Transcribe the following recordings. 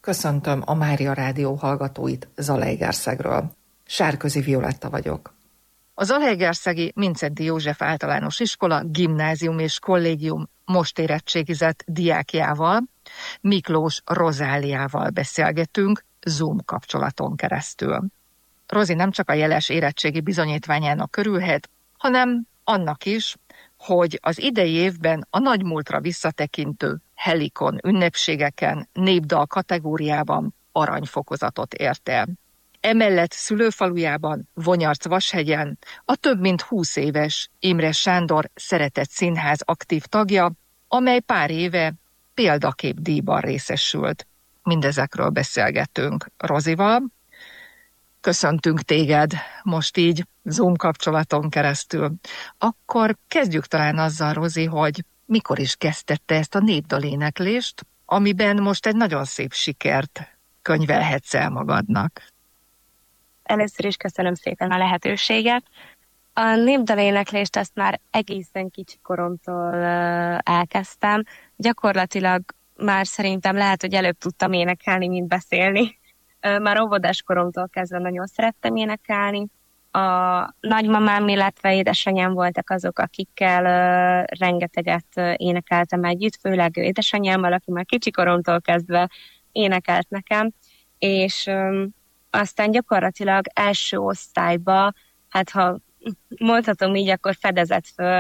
Köszöntöm a Mária Rádió hallgatóit Zalaegerszegről. Sárközi Violetta vagyok. A Zalaegerszegi Mindszenty József Általános Iskola, Gimnázium és Kollégium most érettségizett diákjával, Miklós Rozáliával beszélgetünk Zoom kapcsolaton keresztül. Rozi nem csak a jeles érettségi bizonyítványának örülhet, hanem annak is, hogy az idei évben a nagymúltra visszatekintő Helikon ünnepségeken népdal kategóriában aranyfokozatot ért el. Emellett szülőfalujában, Vonyarc-Vashegyen a több mint 20 éves Imre Sándor Szeretett Színház aktív tagja, amely pár éve példaképdíjban részesült. Mindezekről beszélgetünk Rozival. Köszöntünk téged most így Zoom kapcsolaton keresztül. Akkor kezdjük talán azzal, Rozi, hogy mikor is kezdtette ezt a népdaléneklést, amiben most egy nagyon szép sikert könyvelhetsz el magadnak. Először is köszönöm szépen a lehetőséget. A népdaléneklést azt már egészen kicsi koromtól elkezdtem. Gyakorlatilag már szerintem lehet, hogy előbb tudtam énekelni, mint beszélni. Már óvodás koromtól kezdve nagyon szerettem énekelni. A nagymamám, illetve édesanyám voltak azok, akikkel rengeteget énekeltem együtt, főleg édesanyámmal, aki már kicsi koromtól kezdve énekelt nekem, és aztán gyakorlatilag első osztályba, hát ha mondhatom így, akkor fedezett föl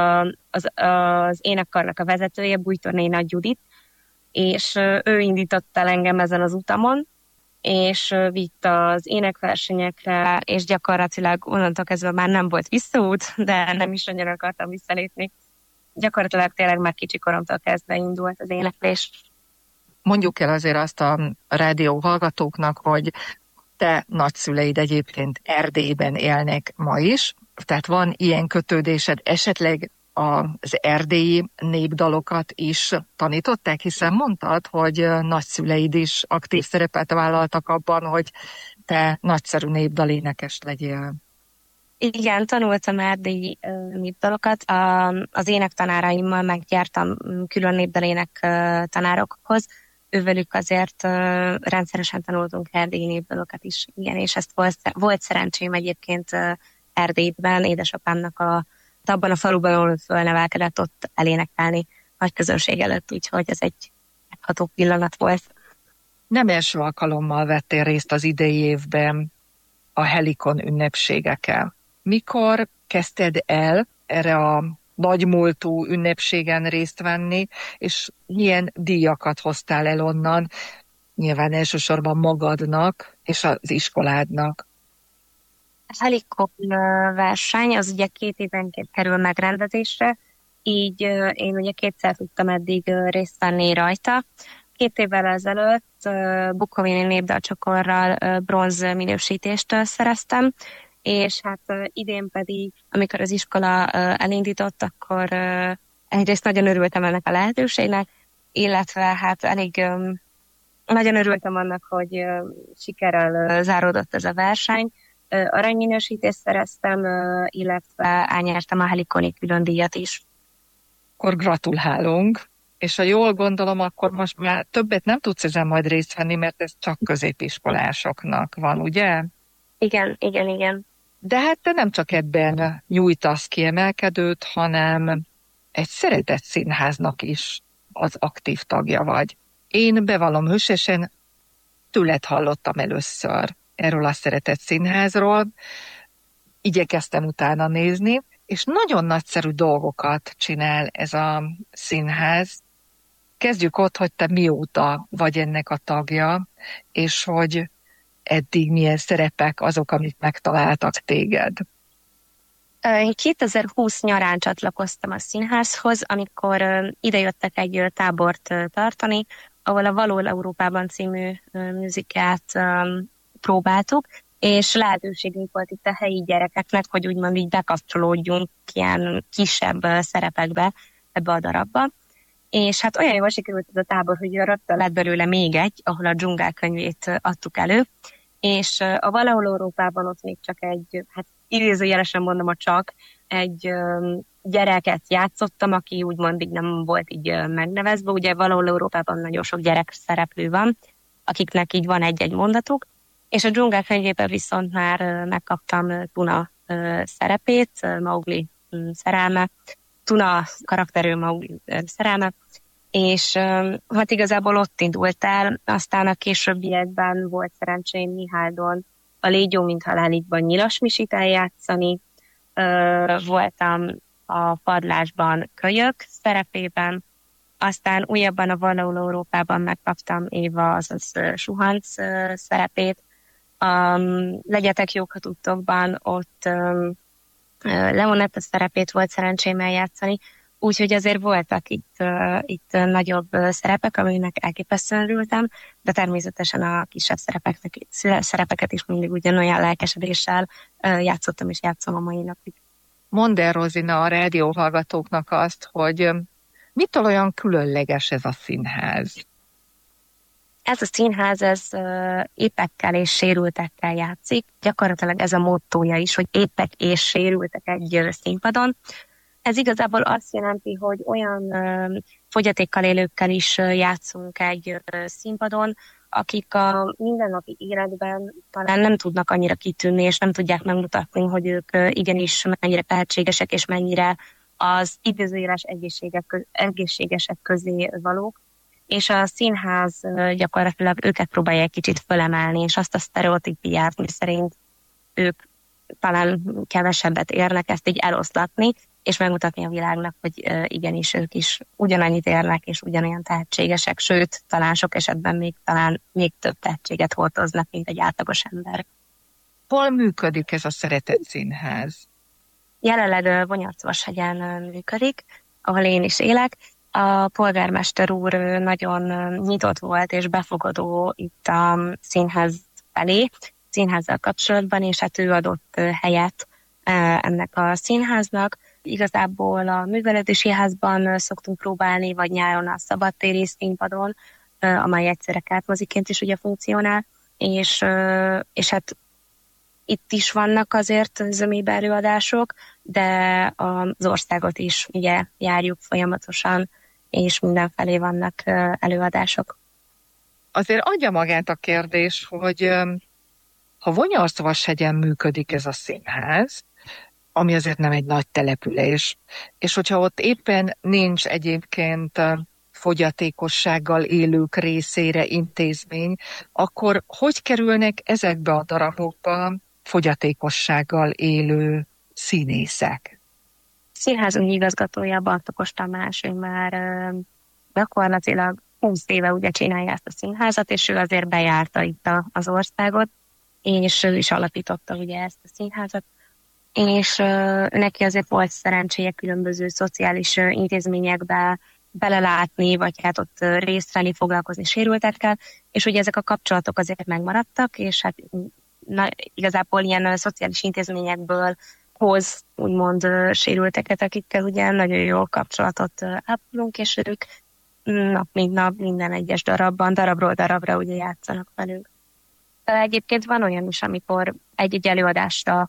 az énekkarnak a vezetője, Bújtorné Nagy Judit, és ő indított el engem ezen az utamon, és vitt az énekversenyekre, és gyakorlatilag onnantól kezdve már nem volt visszaút, de nem is annyira akartam visszalépni. Gyakorlatilag tényleg már kicsi koromtól kezdve indult az éneklés. Mondjuk el azért azt a rádió hallgatóknak, hogy te nagyszüleid egyébként Erdélyben élnek ma is, tehát van ilyen kötődésed, esetleg az erdélyi népdalokat is tanították, hiszen mondtad, hogy nagyszüleid is aktív szerepet vállaltak abban, hogy te nagyszerű népdalénekes legyél. Igen, tanultam erdélyi népdalokat. Az énektanáraimmal megjártam külön népdalének tanárokhoz. Ővelük azért rendszeresen tanultunk erdélyi népdalokat is. Igen, és ezt volt szerencsém egyébként Erdélyben, édesapámnak abban a faluban, ahol fölnevelkedett, ott elénekelni nagy közönség előtt, úgyhogy ez egy megható pillanat volt. Nem első alkalommal vettél részt az idei évben a Helikon ünnepségeken. Mikor kezdted el erre a nagymúltú ünnepségen részt venni, és milyen díjakat hoztál el onnan, nyilván elsősorban magadnak és az iskoládnak? A Helikon verseny az ugye 2 évenként kerül megrendezésre, így én ugye 2-szer tudtam eddig részt venni rajta. 2 évvel ezelőtt bukovini népdalcsokorral bronz minősítést szereztem, és hát idén pedig, amikor az iskola elindított, akkor egyrészt nagyon örültem ennek a lehetőségnek, illetve hát elég nagyon örültem annak, hogy sikerrel záródott ez a verseny. Aranyminősítést szereztem, illetve elnyertem a Helikoni külön díjat is. Akkor gratulálunk, és ha jól gondolom, akkor most már többet nem tudsz ezen majd részt venni, mert ez csak középiskolásoknak van, ugye? Igen. De hát te nem csak ebben nyújtasz kiemelkedőt, hanem egy Szeretett Színháznak is az aktív tagja vagy. Én bevallom hősesen, tőled hallottam először erről a Szeretett Színházról, igyekeztem utána nézni, és nagyon nagyszerű dolgokat csinál ez a színház. Kezdjük ott, hogy te mióta vagy ennek a tagja, és hogy eddig milyen szerepek azok, amik megtaláltak téged. Én 2020 nyarán csatlakoztam a színházhoz, amikor idejöttek egy tábort tartani, ahol a Való Európában című musicalt próbáltuk, és lehetőségünk volt itt a helyi gyerekeknek, hogy úgymond így bekapcsolódjunk ilyen kisebb szerepekbe ebbe a darabba. És hát olyan jól sikerült ez a tábor, hogy rögtön lett belőle még egy, ahol a Dzsungel könyvét adtuk elő, és a Valahol Európában ott még csak egy, hát idézőjelesen mondom egy gyereket játszottam, aki úgymond így nem volt így megnevezve, ugye Valahol Európában nagyon sok gyerek szereplő van. akiknek így van egy-egy mondatuk, és a dzsungel könyvében viszont már megkaptam Tuna szerepét, Mowgli szerelme, Tuna karakterű Mowgli szerelme, és hát igazából ott indult el, aztán a későbbiekben volt szerencsém Miháldon a Légy jó, mint haláligban Nyilas Misit eljátszani, voltam a Padlásban Kölyök szerepében, aztán újabban a Valahol Európában megkaptam Éva, azaz Suhanc szerepét. Legyetek jók, ha tudtokban, ott Leonetta szerepét volt szerencsém eljátszani, úgyhogy azért voltak itt nagyobb szerepek, aminek elképesztően örültem, de természetesen a kisebb szerepeket is mindig ugyanolyan lelkesedéssel játszottam és játszom a mai napig. Mondd el, Rozina, a rádióhallgatóknak azt, hogy mitől olyan különleges ez a színház? Ez a színház, ez épekkel és sérültekkel játszik. Gyakorlatilag ez a mottója is, hogy épek és sérültek egy színpadon. Ez igazából azt jelenti, hogy olyan fogyatékkal élőkkel is játszunk egy színpadon, akik a mindennapi életben talán nem tudnak annyira kitűnni, és nem tudják megmutatni, hogy ők igenis mennyire tehetségesek, és mennyire az idézőjeles egészségesek közé valók. És a színház gyakorlatilag őket próbálja egy kicsit fölemelni, és azt a sztereotípiát, mi szerint ők talán kevesebbet érnek, ezt így eloszlatni, és megmutatni a világnak, hogy igenis ők is ugyanannyit érnek, és ugyanolyan tehetségesek, sőt, talán sok esetben még több tehetséget hordoznak, mint egy átlagos ember. Hol működik ez a Szeretett Színház? Jelenleg Vonyarcvashegyen működik, ahol én is élek. A polgármester úr nagyon nyitott volt és befogadó itt a színház felé, színházzal kapcsolatban, és hát ő adott helyet ennek a színháznak. Igazából a művelődési házban szoktunk próbálni, vagy nyáron a szabadtéri színpadon, amely egyszerre kertmoziként is ugye funkcionál, és hát itt is vannak azért zömébe előadások, de az országot is ugye járjuk folyamatosan, és mindenfelé vannak előadások. Azért adja magát a kérdés, hogy ha Vonyarcvashegyen működik ez a színház, ami azért nem egy nagy település, és hogyha ott éppen nincs egyébként fogyatékossággal élők részére intézmény, akkor hogy kerülnek ezekbe a darabokba fogyatékossággal élő színészek? Színházunk igazgatója, Bartokos Tamás, ő már gyakorlatilag 20 éve ugye csinálja ezt a színházat, és ő azért bejárta itt az országot, és ő is alapította ugye ezt a színházat, és neki azért volt szerencséje különböző szociális intézményekbe belelátni, vagy hát ott részt venni, foglalkozni sérültekkel, és ugye ezek a kapcsolatok azért megmaradtak, és hát igazából ilyen szociális intézményekből hoz úgymond sérülteket, akikkel ugye nagyon jó kapcsolatot ápolunk, és ők nap mint nap minden egyes darabról darabra ugye játszanak velünk. Egyébként van olyan is, amikor egy-egy előadásra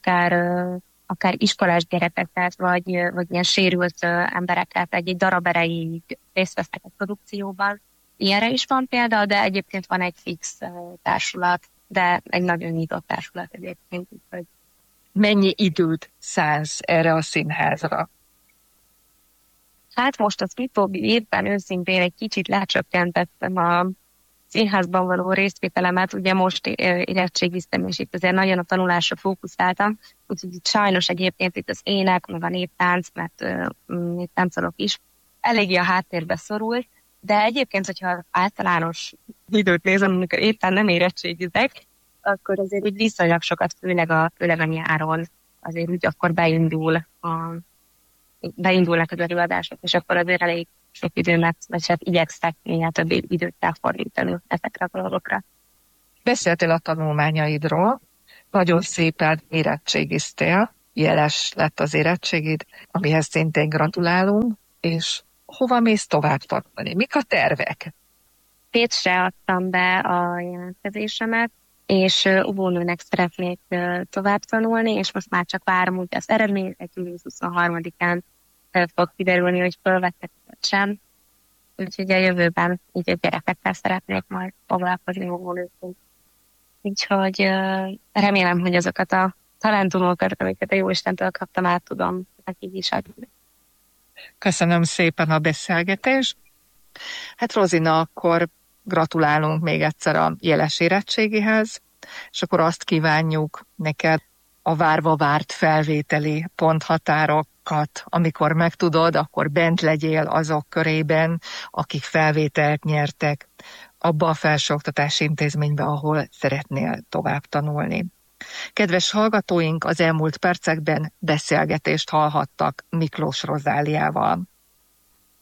akár iskolás gyerekeket, vagy ilyen sérült embereket egy darab erejéig részt vesznek a produkcióban. Ilyenre is van példa, de egyébként van egy fix társulat, de egy nagyon nyitott társulat egyébként. Úgyhogy... Mennyi időt szánsz erre a színházra? Hát most az utóbbi évben őszintén egy kicsit lecsökkentettem a színházban való részvételemet, ugye most érettségiztem, és itt azért nagyon a tanulásra fókuszáltam, úgyhogy itt sajnos egyébként itt az ének, meg a néptánc, mert néptáncolok is, eléggé a háttérbe szorult, de egyébként, hogyha általános időt nézem, amikor éppen nem érettségizek, akkor azért úgy viszonylag sokat, főleg a nyáron, azért úgy akkor beindulnak az előadások, és akkor azért elég sok időmet, vagy hát igyekszek minél több időt elfordítani ezekre a dolgokra. Beszéltél a tanulmányaidról, nagyon szépen érettségiztél, jeles lett az érettségid, amihez szintén gratulálunk, és hova mész tovább tanulni? Mik a tervek? Pécsre adtam be a jelentkezésemet, és óvónőnek szeretnék tovább tanulni, és most már csak várom úgy az eredményt, július 23-án fog kiderülni, hogy fölvettek sem. úgyhogy a jövőben így a gyerekekkel szeretnék majd foglalkozni magam. Úgyhogy remélem, hogy azokat a talentumokat, amiket a Jóistentől kaptam, át tudom nekik is adni. Köszönöm szépen a beszélgetést. Hát Rozina, akkor gratulálunk még egyszer a jeles érettségihez, és akkor azt kívánjuk neked a várva várt felvételi ponthatárokat, amikor megtudod, akkor bent legyél azok körében, akik felvételt nyertek abba a felsőoktatási intézménybe, ahol szeretnél tovább tanulni. Kedves hallgatóink, az elmúlt percekben beszélgetést hallhattak Miklós Rozáliával.